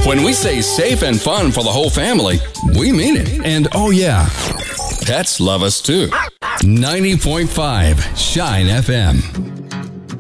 When we say safe and fun for the whole family, we mean it. And oh yeah, pets love us too. 90.5 Shine FM.